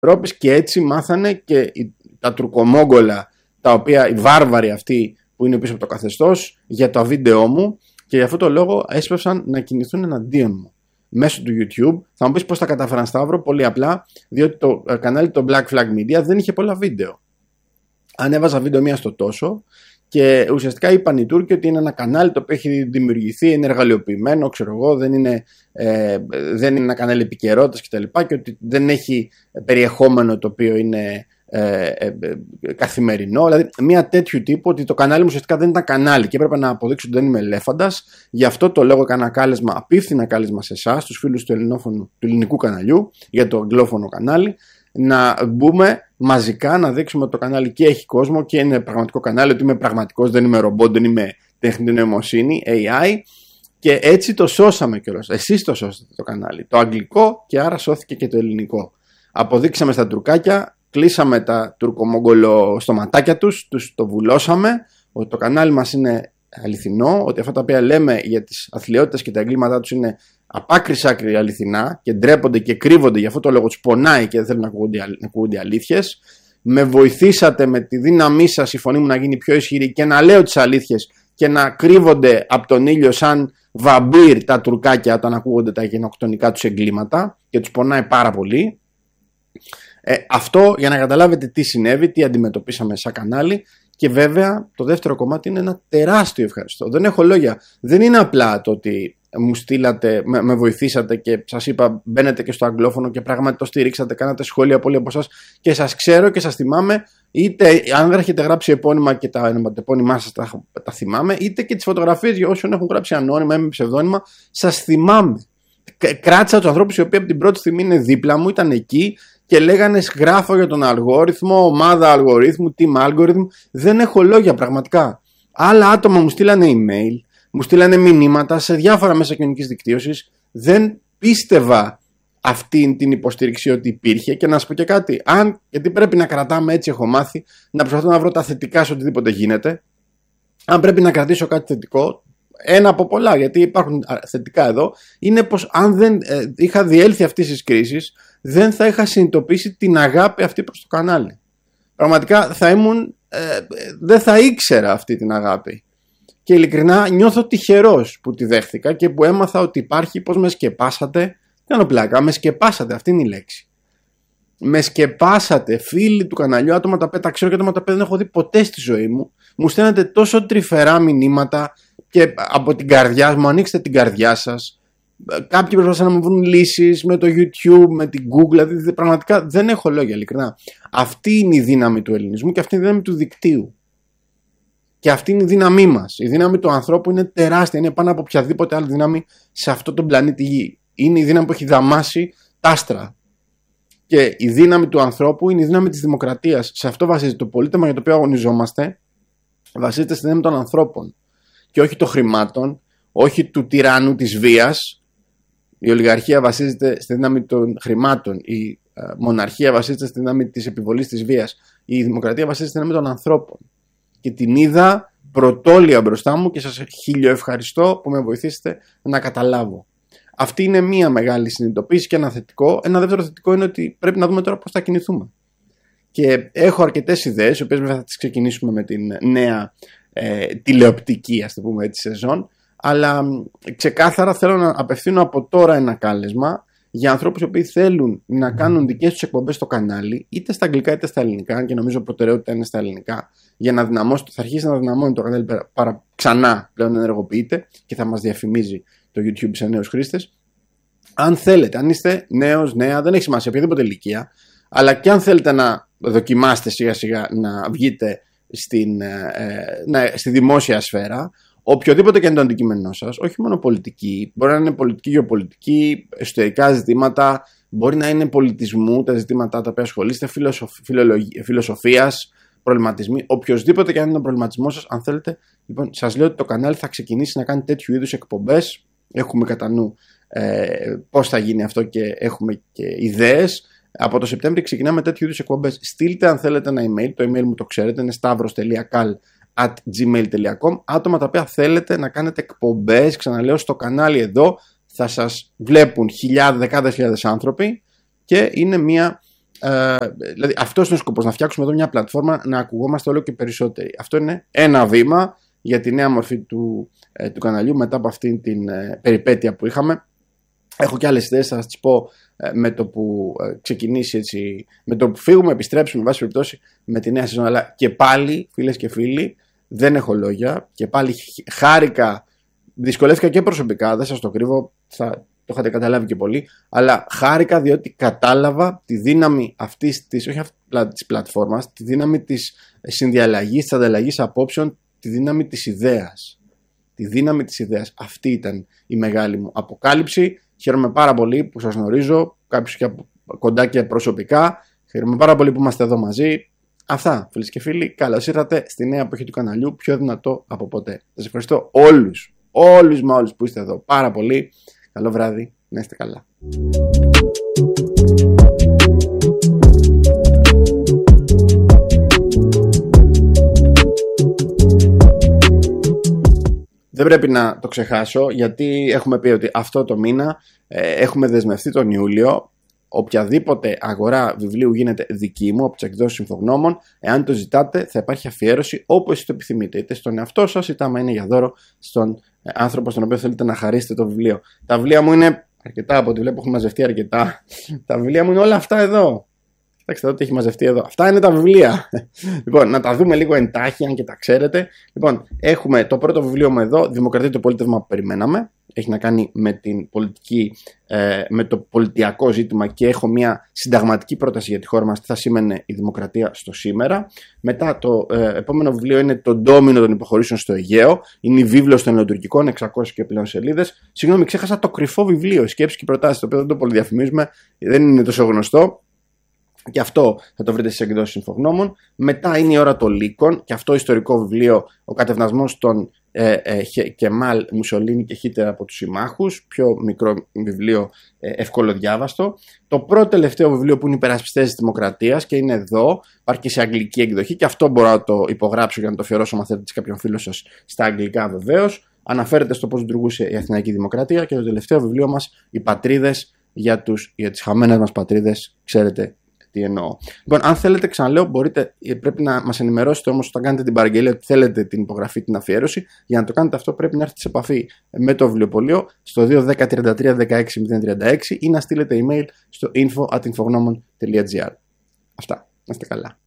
Ευρώπης, και έτσι μάθανε και τα τουρκομόγγολα, τα οποία οι βάρβαροι αυτοί που είναι πίσω από το καθεστώς, για το βίντεο μου, και για αυτό το λόγο έσπευσαν να κινηθούν εναντίον μου μέσω του YouTube. Θα μου πεις πώς τα κατάφεραν, Σταύρο? Πολύ απλά, διότι το κανάλι το Black Flag Media δεν είχε πολλά βίντεο. Ανέβαζα βίντεο μία στο τόσο και ουσιαστικά είπαν οι Τούρκοι ότι είναι ένα κανάλι το οποίο έχει δημιουργηθεί, είναι εργαλειοποιημένο, ξέρω εγώ, δεν είναι ένα κανάλι επικαιρότητας κτλ. Και ότι δεν έχει περιεχόμενο το οποίο είναι καθημερινό. Δηλαδή, μία τέτοιου τύπου, ότι το κανάλι μου ουσιαστικά δεν ήταν κανάλι και έπρεπε να αποδείξω ότι δεν είμαι ελέφαντας. Γι' αυτό το λόγο έκανα κάλεσμα, απίφθηνα κάλεσμα σε εσάς, τους φίλους του ελληνικού καναλιού, για το αγγλόφωνο κανάλι, να μπούμε μαζικά να δείξουμε ότι το κανάλι και έχει κόσμο και είναι πραγματικό κανάλι, ότι είμαι πραγματικός, δεν είμαι ρομπότ, δεν είμαι τεχνητή νοημοσύνη, AI, και έτσι το σώσαμε κιόλας. Εσείς το σώσατε το κανάλι, το αγγλικό, και άρα σώθηκε και το ελληνικό. Αποδείξαμε στα τουρκάκια, κλείσαμε τα τουρκομογγολο στοματάκια τους το βουλώσαμε, ότι το κανάλι μας είναι αληθινό, ότι αυτά τα οποία λέμε για τις αθλιότητες και τα εγκλήματά τους είναι απ' άκρη αληθινά και ντρέπονται και κρύβονται, γι' αυτό το λόγο τους πονάει και δεν θέλουν να ακούγονται αλήθειες. Με βοηθήσατε με τη δύναμή σας η φωνή μου να γίνει πιο ισχυρή και να λέω τις αλήθειες και να κρύβονται από τον ήλιο σαν βαμπύρ τα τουρκάκια όταν ακούγονται τα γενοκτονικά τους εγκλήματα και τους πονάει πάρα πολύ. Αυτό για να καταλάβετε τι συνέβη, τι αντιμετωπίσαμε σαν κανάλι. Και βέβαια το δεύτερο κομμάτι είναι ένα τεράστιο ευχαριστώ. Δεν έχω λόγια. Δεν είναι απλά το ότι μου στείλατε, με βοηθήσατε και σας είπα μπαίνετε και στο αγγλόφωνο και πράγματι το στηρίξατε, κάνατε σχόλια πολλοί από εσάς και σας ξέρω και σας θυμάμαι, είτε αν έχετε γράψει επώνυμα και τα επώνυμά σας τα θυμάμαι, είτε και τις φωτογραφίες για όσους έχουν γράψει ανώνυμα ή με ψευδόνυμα, σας θυμάμαι. Κράτησα τους ανθρώπους οι οποίοι από την πρώτη στιγμή είναι δίπλα μου, ήταν εκεί και λέγανε γράφω για τον αλγόριθμο, ομάδα αλγορίθμου, team algorithm. Δεν έχω λόγια πραγματικά. Άλλα άτομα μου στείλανε email, μου στείλανε μηνύματα σε διάφορα μέσα κοινωνικής δικτύωσης. Δεν πίστευα αυτή την υποστήριξη ότι υπήρχε. Και να σας πω και κάτι, γιατί πρέπει να κρατάμε, έτσι έχω μάθει, να προσπαθώ να βρω τα θετικά σε οτιδήποτε γίνεται. Αν πρέπει να κρατήσω κάτι θετικό, ένα από πολλά, γιατί υπάρχουν θετικά εδώ, είναι πως αν δεν είχα διέλθει αυτής της κρίσης, δεν θα είχα συνειδητοποιήσει την αγάπη αυτή προς το κανάλι. Πραγματικά δεν θα ήξερα αυτή την αγάπη. Και ειλικρινά νιώθω τυχερός που τη δέχθηκα και που έμαθα ότι υπάρχει, πως με σκεπάσατε. Κάνω πλάκα, με σκεπάσατε, αυτή είναι η λέξη. Με σκεπάσατε, φίλοι του καναλιού, άτομα τα οποία τα ξέρω και άτομα τα οποία δεν έχω δει ποτέ στη ζωή μου. Μου στέλνετε τόσο τρυφερά μηνύματα και από την καρδιά μου, ανοίξτε την καρδιά σας. Κάποιοι προσπαθούν να μου βρουν λύσεις με το YouTube, με την Google, δηλαδή πραγματικά δεν έχω λόγια, ειλικρινά. Αυτή είναι η δύναμη του ελληνισμού και αυτή είναι η δύναμη του δικτύου. Και αυτή είναι η δύναμή μας. Η δύναμη του ανθρώπου είναι τεράστια, είναι πάνω από οποιαδήποτε άλλη δύναμη σε αυτό τον πλανήτη Γη. Είναι η δύναμη που έχει δαμάσει τα άστρα. Και η δύναμη του ανθρώπου είναι η δύναμη της δημοκρατίας. Σε αυτό βασίζεται το πολίτευμα για το οποίο αγωνιζόμαστε. Βασίζεται στη δύναμη των ανθρώπων. Και όχι των χρημάτων, όχι του τυράννου της βίας. Η ολιγαρχία βασίζεται στη δύναμη των χρημάτων. Η μοναρχία βασίζεται στη δύναμη της επιβολής της βίας. Η δημοκρατία βασίζεται στη δύναμη των ανθρώπων. Και την είδα πρωτόλια μπροστά μου και σας χιλιοευχαριστώ που με βοηθήσετε να καταλάβω. Αυτή είναι μία μεγάλη συνειδητοποίηση και ένα θετικό. Ένα δεύτερο θετικό είναι ότι πρέπει να δούμε τώρα πώς θα κινηθούμε. Και έχω αρκετές ιδέες, οι οποίες βέβαια θα τις ξεκινήσουμε με την νέα τηλεοπτική, ας το πούμε έτσι, σεζόν. Αλλά ξεκάθαρα θέλω να απευθύνω από τώρα ένα κάλεσμα για ανθρώπους οι οποίοι θέλουν να κάνουν δικές τους εκπομπές στο κανάλι, είτε στα αγγλικά είτε στα ελληνικά, και νομίζω προτεραιότητα είναι στα ελληνικά, για να δυναμώσει, θα αρχίσει να δυναμώνει το κανάλι ξανά, πλέον ενεργοποιείται και θα μας διαφημίζει το YouTube σε νέους χρήστες. Αν θέλετε, αν είστε νέος, νέα, δεν έχει σημασία, οποιαδήποτε ηλικία, αλλά και αν θέλετε να δοκιμάσετε σιγά σιγά να βγείτε στη δημόσια σφαίρα, οποιοδήποτε και είναι το αντικείμενό σας, όχι μόνο πολιτική, μπορεί να είναι πολιτική, γεωπολιτική, εσωτερικά ζητήματα, μπορεί να είναι πολιτισμού, τα ζητήματα τα οποία ασχολείστε, φιλοσοφίας, προβληματισμοί, οποιοδήποτε και αν είναι ο προβληματισμός σας, αν θέλετε. Λοιπόν, σας λέω ότι το κανάλι θα ξεκινήσει να κάνει τέτοιου είδους εκπομπές. Έχουμε κατά νου πώς θα γίνει αυτό και έχουμε και ιδέες. Από το Σεπτέμβριο ξεκινάμε τέτοιου είδους εκπομπές. Στείλτε αν θέλετε ένα email, το email μου το ξέρετε, είναι stavros.kal@gmail.com. Άτομα τα οποία θέλετε να κάνετε εκπομπές, ξαναλέω, στο κανάλι εδώ θα σας βλέπουν δεκάδες χιλιάδες άνθρωποι και είναι μια Δηλαδή, αυτό είναι ο σκοπός, να φτιάξουμε εδώ μια πλατφόρμα να ακουγόμαστε όλο και περισσότεροι. Αυτό είναι ένα βήμα για τη νέα μορφή του καναλιού μετά από αυτήν την περιπέτεια που είχαμε. Έχω και άλλες ιδέες, θα σας τις πω με το που ξεκινήσει έτσι, με το που φύγουμε, επιστρέψουμε, βάση περιπτώσει, με τη νέα σεζόν. Αλλά και πάλι, φίλες και φίλοι, δεν έχω λόγια. Και πάλι χάρηκα, δυσκολεύτηκα και προσωπικά, δεν σας το κρύβω, το είχατε καταλάβει και πολύ, αλλά χάρηκα διότι κατάλαβα τη δύναμη αυτής της, όχι της πλατφόρμας, τη δύναμη της συνδιαλλαγής, της ανταλλαγής απόψεων, τη δύναμη της ιδέας. Τη δύναμη της ιδέας. Αυτή ήταν η μεγάλη μου αποκάλυψη. Χαίρομαι πάρα πολύ που σας γνωρίζω, κάποιους και από κοντά και προσωπικά. Χαίρομαι πάρα πολύ που είμαστε εδώ μαζί. Αυτά, φίλες και φίλοι. Καλώς ήρθατε στη νέα εποχή του καναλιού, πιο δυνατό από ποτέ. Σας ευχαριστώ όλους που είστε εδώ πάρα πολύ. Καλό βράδυ, να είστε καλά. Δεν πρέπει να το ξεχάσω, γιατί έχουμε πει ότι αυτό το μήνα έχουμε δεσμευτεί τον Ιούλιο. Οποιαδήποτε αγορά βιβλίου γίνεται δική μου από τις εκδόσεις Συμφογνώμων, εάν το ζητάτε θα υπάρχει αφιέρωση όπως εσείς το επιθυμείτε, είτε στον εαυτό σας είτε άμα είναι για δώρο στον άνθρωπο στον οποίο θέλετε να χαρίσετε το βιβλίο. Τα βιβλία μου είναι αρκετά, από ό,τι βλέπω έχουν μαζευτεί αρκετά. Τα βιβλία μου είναι όλα αυτά εδώ. Κοιτάξτε εδώ τι έχει μαζευτεί εδώ. Αυτά είναι τα βιβλία. Λοιπόν, να τα δούμε λίγο εντάχει, αν και τα ξέρετε. Λοιπόν, έχουμε το πρώτο βιβλίο μου εδώ, Δημοκρατία, το πολίτευμα που περιμέναμε. Έχει να κάνει με την πολιτική, με το πολιτιακό ζήτημα και έχω μια συνταγματική πρόταση για τη χώρα μας, τι θα σήμαινε η δημοκρατία στο σήμερα. Μετά το επόμενο βιβλίο είναι το Ντόμινο των υποχωρήσεων στο Αιγαίο. Είναι η βίβλος των ελληνοτουρκικών, 600 και πλέον σελίδες. Συγγνώμη, ξέχασα το κρυφό βιβλίο, σκέψεις και προτάσεις, το οποίο δεν το πολυδιαφημίζουμε, δεν είναι τόσο γνωστό. Και αυτό θα το βρείτε στις εκδόσεις Συμφογνώμων. Μετά είναι η ώρα των λύκων, και αυτό ιστορικό βιβλίο, ο κατευνασμός των Κεμάλ, Μουσολίνη και Χίτλερ από τους συμμάχους. Πιο μικρό βιβλίο, ευκολοδιάβαστο. Το πρώτο τελευταίο βιβλίο που είναι υπερασπιστές της δημοκρατίας και είναι εδώ, υπάρχει και σε αγγλική εκδοχή, και αυτό μπορώ να το υπογράψω για να το αφιερώσω, αν θέλετε, σε κάποιον φίλο σας στα αγγλικά βεβαίως. Αναφέρεται στο πώς λειτουργούσε η Αθηναϊκή Δημοκρατία. Και το τελευταίο βιβλίο μας, Οι Πατρίδες, για τις χαμένες μας πατρίδες, ξέρετε τι εννοώ. Λοιπόν, αν θέλετε, ξαναλέω, πρέπει να μας ενημερώσετε όμως όταν κάνετε την παραγγελία ότι θέλετε την υπογραφή, την αφιέρωση. Για να το κάνετε αυτό, πρέπει να έρθετε σε επαφή με το βιβλιοπωλείο στο 210-33-16-036 ή να στείλετε email στο info@infognomon.gr. Αυτά. Να είστε καλά.